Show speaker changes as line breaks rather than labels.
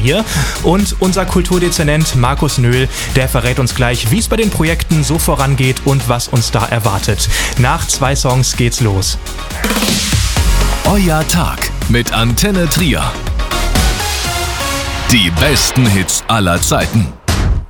hier. Und unser Kulturdezernent Markus Nöhl, der verrät uns gleich, wie es bei den Projekten so vorangeht und was uns da erwartet. Nach 2 Songs geht's los.
Euer Tag mit Antenne Trier. Die besten Hits aller Zeiten.